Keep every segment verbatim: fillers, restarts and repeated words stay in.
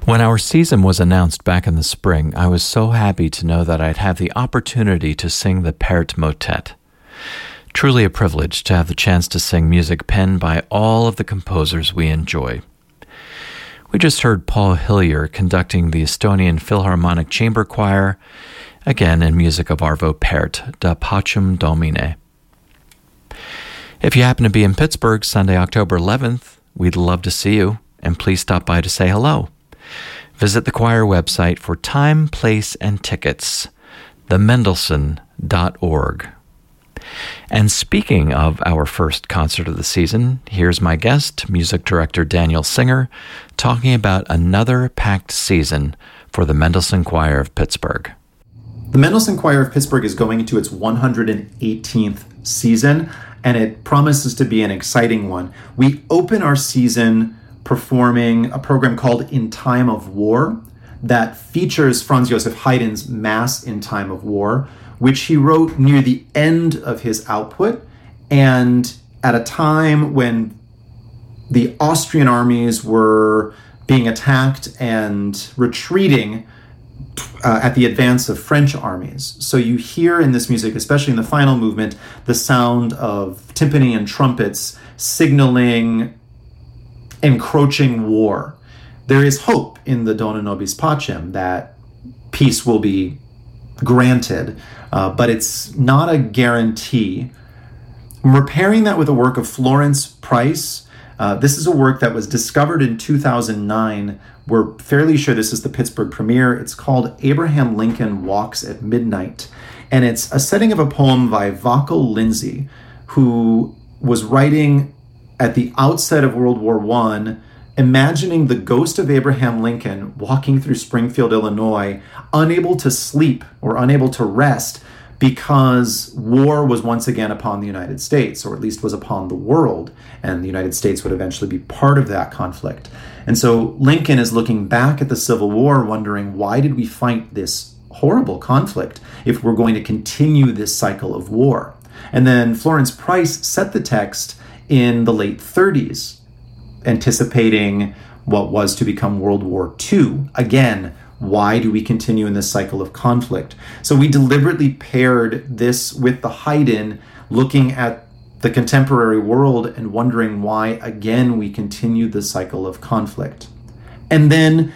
When our season was announced back in the spring, I was so happy to know that I'd have the opportunity to sing the Pärt Motet. Truly a privilege to have the chance to sing music penned by all of the composers we enjoy. We just heard Paul Hillier conducting the Estonian Philharmonic Chamber Choir, again in music of Arvo Pärt, Da Pacem Domine. If you happen to be in Pittsburgh Sunday, October eleventh, we'd love to see you, and please stop by to say hello. Visit the choir website for time, place, and tickets, the mendelssohn dot org. And speaking of our first concert of the season, here's my guest, music director Daniel Singer, talking about another packed season for the Mendelssohn Choir of Pittsburgh. The Mendelssohn Choir of Pittsburgh is going into its one hundred eighteenth season, and it promises to be an exciting one. We open our season performing a program called In Time of War that features Franz Joseph Haydn's Mass in Time of War, which he wrote near the end of his output and at a time when the Austrian armies were being attacked and retreating uh, at the advance of French armies. So you hear in this music, especially in the final movement, the sound of timpani and trumpets signaling encroaching war. There is hope in the Dona Nobis Pacem that peace will be granted, uh, but it's not a guarantee. We're pairing that with a work of Florence Price. Uh, this is a work that was discovered in two thousand nine. We're fairly sure this is the Pittsburgh premiere. It's called Abraham Lincoln Walks at Midnight, and it's a setting of a poem by Vachel Lindsay, who was writing at the outset of World War One, imagining the ghost of Abraham Lincoln walking through Springfield, Illinois, unable to sleep or unable to rest because war was once again upon the United States, or at least was upon the world, and the United States would eventually be part of that conflict. And so Lincoln is looking back at the Civil War, wondering, why did we fight this horrible conflict if we're going to continue this cycle of war? And then Florence Price set the text in the late thirties, anticipating what was to become World War Two. Again, why do we continue in this cycle of conflict? So we deliberately paired this with the Haydn, looking at the contemporary world and wondering why, again, we continue the cycle of conflict. And then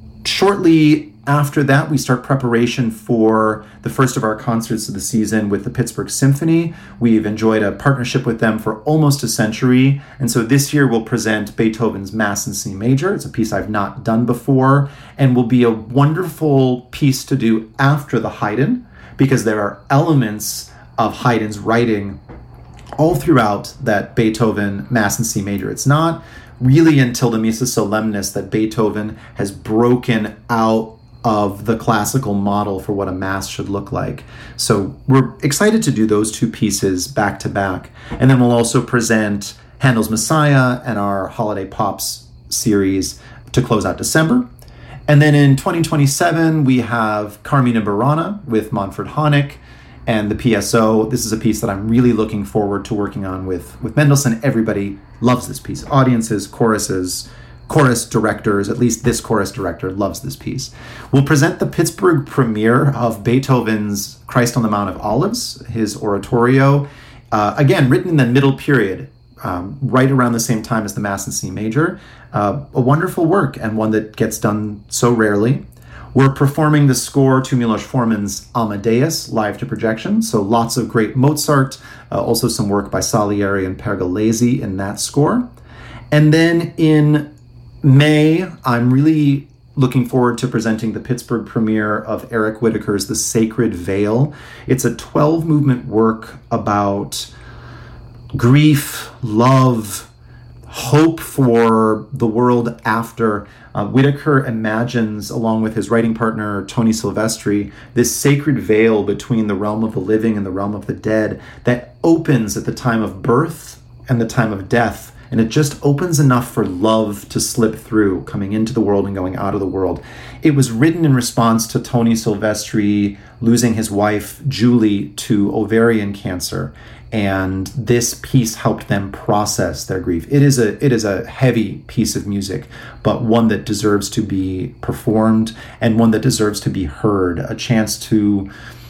shortly after that, we start preparation for the first of our concerts of the season with the Pittsburgh Symphony. We've enjoyed a partnership with them for almost a century. And so this year we'll present Beethoven's Mass in C Major. It's a piece I've not done before and will be a wonderful piece to do after the Haydn, because there are elements of Haydn's writing all throughout that Beethoven Mass in C Major. It's not really until the Missa Solemnis that Beethoven has broken out of the classical model for what a mass should look like. So we're excited to do those two pieces back to back. And then we'll also present Handel's Messiah and our Holiday Pops series to close out December. And then in twenty twenty-seven, we have Carmina Burana with Manfred Honeck and the P S O. This is a piece that I'm really looking forward to working on with, with Mendelssohn. Everybody loves this piece. Audiences, choruses, chorus directors, at least this chorus director loves this piece. We'll present the Pittsburgh premiere of Beethoven's Christ on the Mount of Olives, his oratorio, uh, again, written in the middle period, um, right around the same time as the Mass in C Major. Uh, a wonderful work, and one that gets done so rarely. We're performing the score to Milos Forman's Amadeus live to projection, so lots of great Mozart, uh, also some work by Salieri and Pergolesi in that score. And then in May, I'm really looking forward to presenting the Pittsburgh premiere of Eric Whitacre's The Sacred Veil. It's a twelve-movement work about grief, love, hope for the world after. Uh, Whitacre imagines, along with his writing partner, Tony Silvestri, this sacred veil between the realm of the living and the realm of the dead that opens at the time of birth and the time of death. And it just opens enough for love to slip through, coming into the world and going out of the world. It was written in response to Tony Silvestri losing his wife, Julie, to ovarian cancer. and this piece helped them process their grief. It is a it is a heavy piece of music, but one that deserves to be performed and one that deserves to be heard, a chance to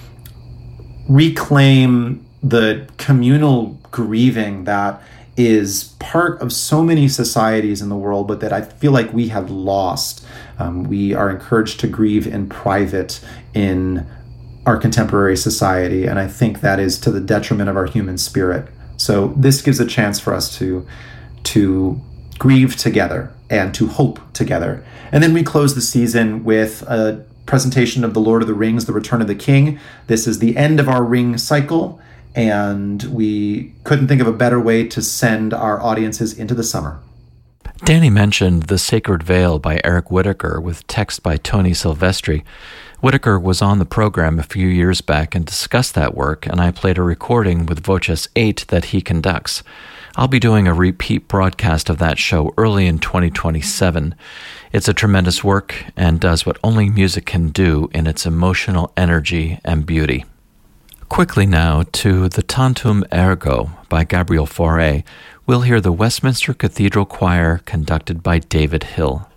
reclaim the communal grieving that is part of so many societies in the world, but that I feel like we have lost. Um, we are encouraged to grieve in private in our contemporary society, and I think that is to the detriment of our human spirit. So this gives a chance for us to to grieve together and to hope together. And then we close the season with a presentation of The Lord of the Rings, The Return of the King. This is the end of our ring cycle, and we couldn't think of a better way to send our audiences into the summer. Danny mentioned The Sacred Veil by Eric Whitacre with text by Tony Silvestri. Whitacre was on the program a few years back and discussed that work, and I played a recording with Voces eight that he conducts. I'll be doing a repeat broadcast of that show early in twenty twenty-seven. It's a tremendous work and does what only music can do in its emotional energy and beauty. Quickly now to the Tantum Ergo by Gabriel Fauré. We'll hear the Westminster Cathedral Choir conducted by David Hill.